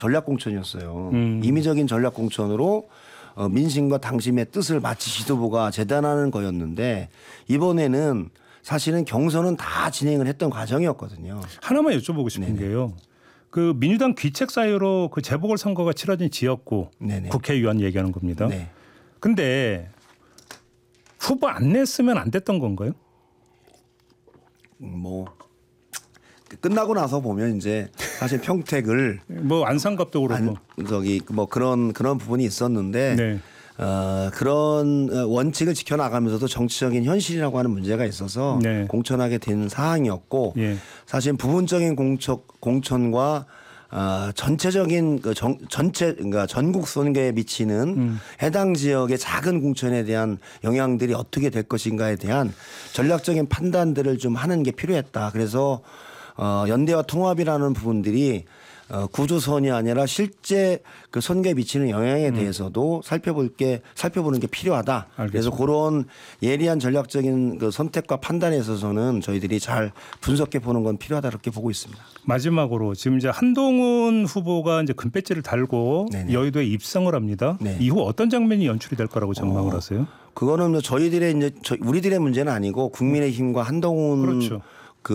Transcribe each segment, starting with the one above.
전략 공천이었어요. 임의적인 전략 공천으로 민심과 당심의 뜻을 마치 지도부가 재단하는 거였는데 이번에는 사실은 경선은 다 진행을 했던 과정이었거든요. 하나만 여쭤보고 싶은 게요. 그 민주당 귀책 사유로 그 재보궐선거가 치러진 지역구 네네. 국회의원 얘기하는 겁니다. 네. 근데 후보 안 냈으면 안 됐던 건가요? 뭐 끝나고 나서 보면 이제 사실 평택을 뭐 안산갑도 그렇고 뭐 그런 부분이 있었는데 네. 그런 원칙을 지켜나가면서도 정치적인 현실이라고 하는 문제가 있어서 네. 공천하게 된 사항이었고 예. 사실 부분적인 공천과 전체적인 그러니까 전국 선거에 미치는 해당 지역의 작은 공천에 대한 영향들이 어떻게 될 것인가에 대한 전략적인 판단들을 좀 하는 게 필요했다. 그래서 연대와 통합이라는 부분들이 구조선이 아니라 실제 그 선거에 미치는 영향에 대해서도 살펴보는 게 필요하다. 알겠습니다. 그래서 그런 예리한 전략적인 그 선택과 판단에 있어서는 저희들이 잘 분석해 보는 건 필요하다 이렇게 보고 있습니다. 마지막으로 지금 이제 한동훈 후보가 이제 금배지를 달고 네네. 여의도에 입성을 합니다. 네. 이후 어떤 장면이 연출이 될 거라고 전망을 하세요? 그거는 뭐 저희들의 이제 우리들의 문제는 아니고 국민의힘과 한동훈 그렇죠.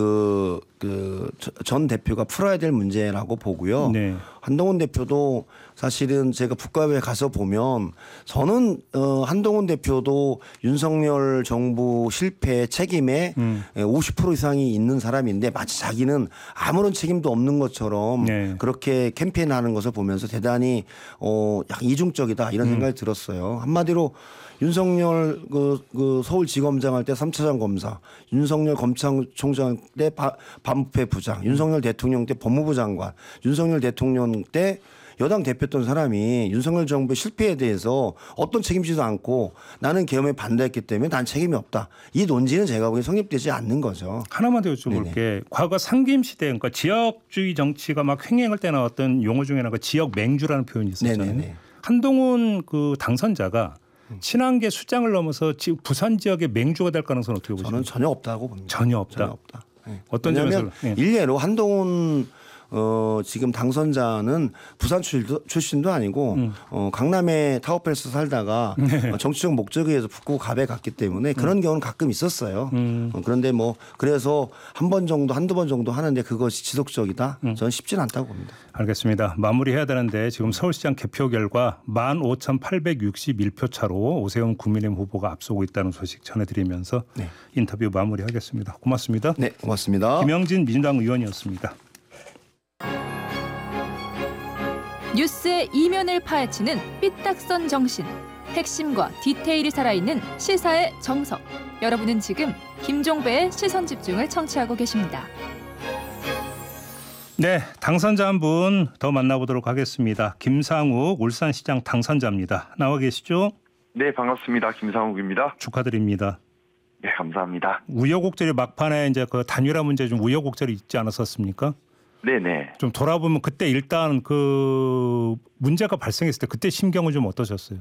전 대표가 풀어야 될 문제라고 보고요. 네. 한동훈 대표도 사실은 제가 국감에 가서 보면 저는 한동훈 대표도 윤석열 정부 실패 책임에 50% 이상이 있는 사람인데 마치 자기는 아무런 책임도 없는 것처럼 네. 그렇게 캠페인하는 것을 보면서 대단히 약간 이중적이다 이런 생각이 들었어요. 한마디로 윤석열 그 서울지검장 할 때 3차장 검사, 윤석열 검찰총장 때 반부패 부장, 윤석열 대통령 때 법무부 장관, 윤석열 대통령 때 여당 대표였던 사람이 윤석열 정부의 실패에 대해서 어떤 책임지도 않고 나는 계엄에 반대했기 때문에 난 책임이 없다. 이 논지는 제가 보기엔 성립되지 않는 거죠. 하나만 더 여쭤볼게. 과거 상김 시대 그러니까 지역주의 정치가 막 횡행할 때 나왔던 용어 중에 하나가 지역 맹주라는 표현이 있었잖아요. 네네네. 한동훈 그 당선자가 친한계 수장을 넘어서 부산 지역의 맹주가 될 가능성은 어떻게 보십니까? 저는 전혀 없다고 봅니다. 전혀 없다. 전혀 없다. 네. 어떤 왜냐하면 점에서? 일례로 한동훈 지금 당선자는 부산 출신도 아니고 강남에 타워팰리스 살다가 정치적 목적에 의해서 북구 갑에 갔기 때문에 그런 경우는 가끔 있었어요. 그런데 뭐 그래서 한두 번 정도 하는데 그것이 지속적이다? 저는 쉽지는 않다고 봅니다. 알겠습니다. 마무리해야 되는데 지금 서울시장 개표 결과 15,861표 차로 오세훈 국민의힘 후보가 앞서고 있다는 소식 전해드리면서 네. 인터뷰 마무리하겠습니다. 고맙습니다. 네, 고맙습니다. 김영진 민주당 의원이었습니다. 뉴스의 이면을 파헤치는 삐딱선 정신, 핵심과 디테일이 살아있는 시사의 정석. 여러분은 지금 김종배의 시선집중을 청취하고 계십니다. 네, 당선자 한 분 더 만나보도록 하겠습니다. 김상욱 울산시장 당선자입니다. 나와 계시죠? 네, 반갑습니다. 김상욱입니다. 축하드립니다. 네, 감사합니다. 우여곡절이 막판에 이제 그 단일화 문제 좀 우여곡절이 있지 않았었습니까? 네네. 좀 돌아보면 그때 일단 그 문제가 발생했을 때 그때 심경은 좀 어떠셨어요?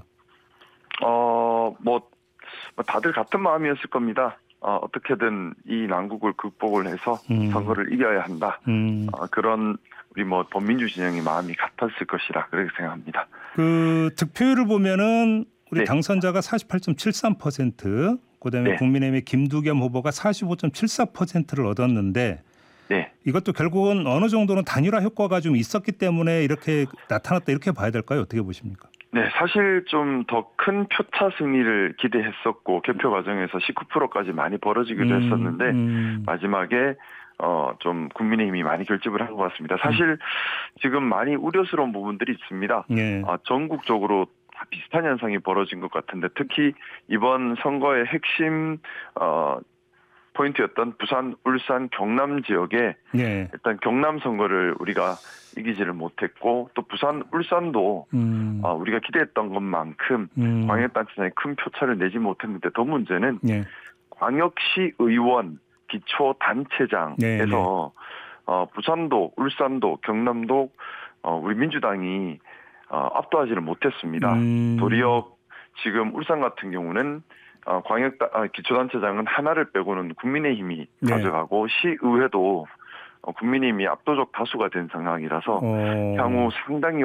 뭐 다들 같은 마음이었을 겁니다. 어떻게든 이 난국을 극복을 해서 선거를 이겨야 한다. 그런 우리 범민주 진영의 마음이 같았을 것이라 그렇게 생각합니다. 그 득표율을 보면은 우리 네. 당선자가 48.73%, 그다음에 네. 국민의힘의 김두겸 후보가 45.74%를 얻었는데 네. 이것도 결국은 어느 정도는 단일화 효과가 좀 있었기 때문에 이렇게 나타났다 이렇게 봐야 될까요? 어떻게 보십니까? 네, 사실 좀 더 큰 표차 승리를 기대했었고 개표 과정에서 19%까지 많이 벌어지기도 했었는데 마지막에 좀 국민의힘이 많이 결집을 한 것 같습니다. 사실 지금 많이 우려스러운 부분들이 있습니다. 네. 전국적으로 다 비슷한 현상이 벌어진 것 같은데 특히 이번 선거의 핵심 포인트였던 부산, 울산, 경남 지역에 네. 일단 경남 선거를 우리가 이기지를 못했고 또 부산, 울산도 우리가 기대했던 것만큼 광역단체장이 큰 표차를 내지 못했는데 더 문제는 네. 광역시 의원 기초단체장에서 네, 네. 부산도, 울산도, 경남도 우리 민주당이 압도하지를 못했습니다. 도리어 지금 울산 같은 경우는 기초단체장은 하나를 빼고는 국민의힘이 네. 가져가고 시의회도 국민의힘이 압도적 다수가 된 상황이라서 어. 향후 상당히